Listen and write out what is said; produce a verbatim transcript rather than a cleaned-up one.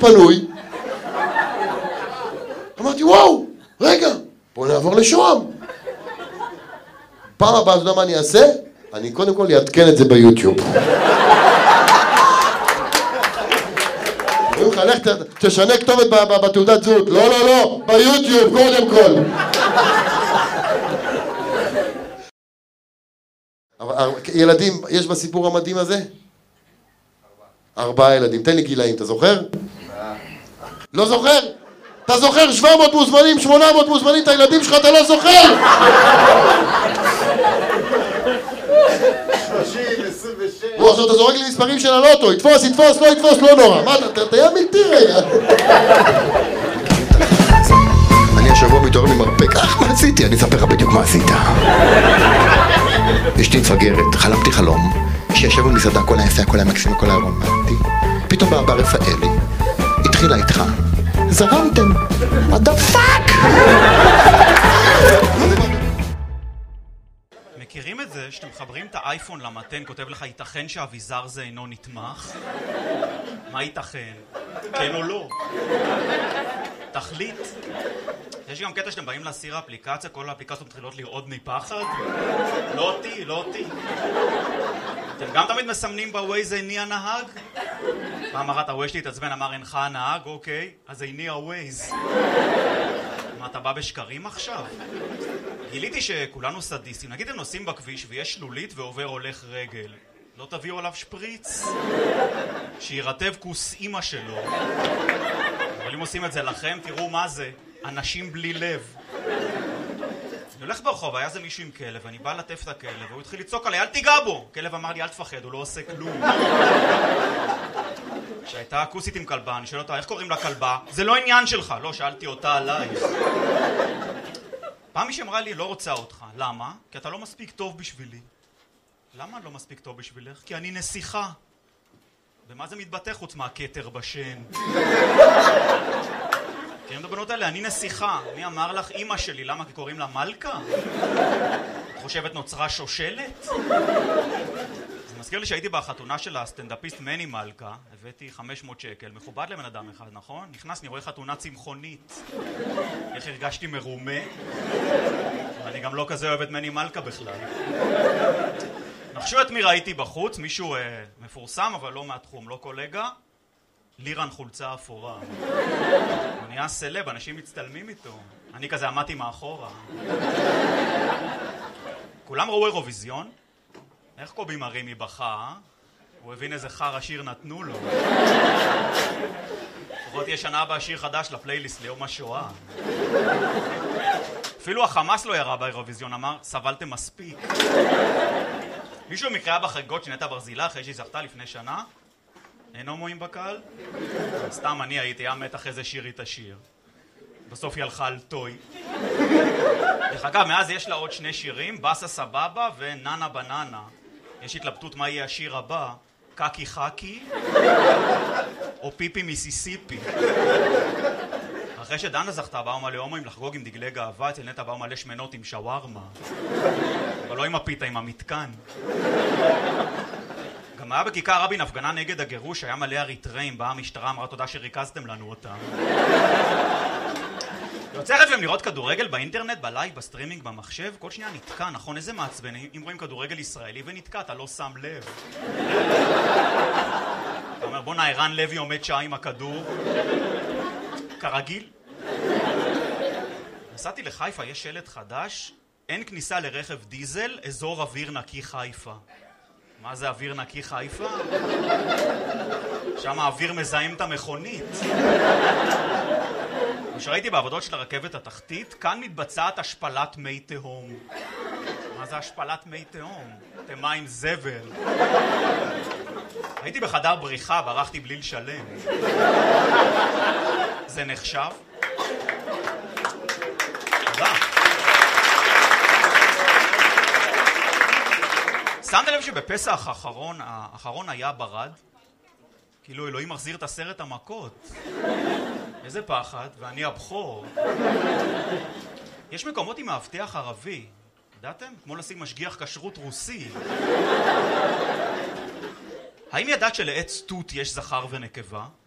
פנוי. אמרתי, וואו, רגע, בוא נעבור לשוהם. פעם הבאה, אתה יודע מה אני אעשה? אני קודם כל אעדכן את זה ביוטיוב. אומרים לך, לך תשנה כתובת בתעודת זהות. לא, לא, לא, ביוטיוב קודם כל. ילדים, יש בסיפור המדהים הזה? ארבעה ילדים. תן לי גילאים, אתה זוכר? לא זוכר? אתה זוכר שבע מאות מוזמנים, שמונה מאות מוזמנים, את הילדים שלך אתה לא זוכר? שלושים, עשרים ושש. הוא עכשיו אתה זורק לי מספרים של הלוטו, יתפוס, יתפוס, לא יתפוס, לא נורא. מה אתה, אתה יאמין רגע. אני השבוע מתעורר ממרפק. אך, מה עשיתי? אני אספר לך בדיוק מה עשית. אשתי מפגרת, חלמתי חלום שישב במסעדה, הכל היה יפה, הכל היה מקסים, הכל היה רומנטי. פתאום בא רפאלי, התחילה איתך. זרמתם. What the fuck? מכירים את זה שאתם מחברים את האייפון למתן, כותב לך ייתכן שהאביזר זה אינו נתמך? מה ייתכן? כן או לא? תחליט. יש גם קטע שאתם באים להסיר האפליקציה, כל האפליקציות מתחילות לרעוד מפחד? לא אותי, לא אותי. אתם גם תמיד מסמנים בווייז איני הנהג? פעם אחת הווייז שלי התעצבן, אמר אינך הנהג, אוקיי, אז איני הווייז. מה, אתה בא בשקרים עכשיו? גיליתי שכולנו סדיסטים. נגיד הם נוסעים בכביש ויש שלולית ועובר הולך רגל. לא תביאו עליו שפריץ? שירטב כוס אמא שלו. אבל אם עושים את זה לכם, תראו מה זה. אנשים בלי לב. אני הולך ברחוב, היה זה מישהו עם כלב, ואני בא לטף את הכלב, והוא התחיל לצעוק עליי, אל תיגע בו! כלב אמר לי, אל תפחד, הוא לא עושה כלום. כשהייתה כוסית עם כלבה, אני שואל אותה, איך קוראים לה כלבה? זה לא עניין שלך. לא, שאלתי אותה עלייך. פעם מישהי אמרה לי, לא רוצה אותך. למה? כי אתה לא מספיק טוב בשבילי. למה אני לא מספיק טוב בשבילך? כי אני נסיכה. ומה זה מתבטא חוץ מהכתר בשן? כי הם הבנות האלה, אני נסיכה. מי אמר לך? אמא שלי. למה? כי קוראים לה מלכה? את חושבת נוצרה שושלת? זה מזכיר לי שהייתי בחתונה של הסטנדאפיסט מני מלכה, הבאתי חמש מאות שקל, מכובד לבן אדם אחד, נכון? נכנס, אני רואה חתונה צמחונית. איך הרגשתי מרומה? ואני גם לא כזה אוהב את מני מלכה בכלל. נחשו את מי ראיתי בחוץ, מישהו אה, מפורסם אבל לא מהתחום, לא קולגה, לירן חולצה אפורה. הוא נהיה סלב, אנשים מצטלמים איתו. אני כזה עמדתי מאחורה. כולם ראו אירוויזיון? איך קובי מרימי בכה, אה? הוא הבין איזה חר השיר נתנו לו. לפחות יש שנה הבאה שיר חדש לפלייליסט ליום השואה. אפילו החמאס לא ירה באירוויזיון, אמר, סבלתם מספיק. מישהו מקריאה בחגיגות של נטע ברזילה אחרי שהיא זכתה לפני שנה? אין הומואים בקהל? סתם אני הייתי, היה מתח איזה שיר איתה שיר. בסוף היא הלכה על טוי. דרך אגב, מאז יש לה עוד שני שירים, בסה סבבה וננה בננה. יש התלבטות מה יהיה השיר הבא, קקי חקי או פיפי מיסיסיפי. אחרי שדנה זכתה באו מלא הומואים לחגוג עם דגלי גאווה, אצל נטע באו מלא שמנות עם שווארמה. אבל לא עם הפיתה, עם המתקן. גם היה בכיכר רבין הפגנה נגד הגירוש, היה מלא אריתראים, באה המשטרה, אמרה תודה שריכזתם לנו אותם. יוצא לכם לראות כדורגל באינטרנט, בלייב, בסטרימינג, במחשב, כל שנייה נתקע, נכון? איזה מעצבן, אם רואים כדורגל ישראלי ונתקע, אתה לא שם לב. אתה אומר, בוא נערן לוי עומד שעה עם הכדור. כרגיל. נסעתי לחיפה, יש שלט חדש, אין כניסה לרכב דיזל, אזור אוויר נקי חיפה. מה זה אוויר נקי חיפה? שם האוויר מזהם את המכונית. כשראיתי בעבודות של הרכבת התחתית, כאן מתבצעת השפלת מי תהום. מה זה השפלת מי תהום? אתם מים זבל. הייתי בחדר בריחה, ברחתי בלי לשלם. זה נחשב? תודה. שמת לב שבפסח האחרון, האחרון היה ברד? כאילו אלוהים מחזיר את הסרט המכות. איזה פחד, ואני הבכור. יש מקומות עם מאבטח ערבי, ידעתם? כמו לשים משגיח כשרות רוסי. האם ידעת שלעץ תות יש זכר ונקבה?